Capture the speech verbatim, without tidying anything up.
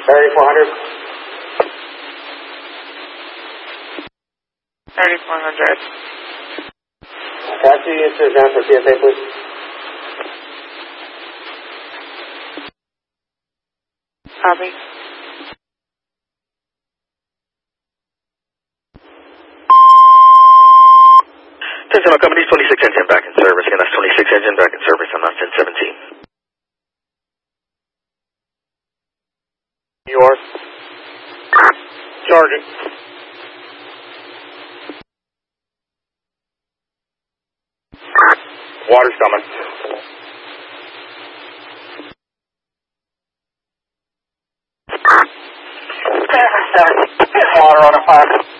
thirty-four hundred. thirty-four hundred. Can I see you to down for P S A, please? Copy. Attention, company twenty-six engine back in service. Again, that's twenty-six engine back in service on ten seventeen. Yours. Charging. Water's coming. Water on a fire.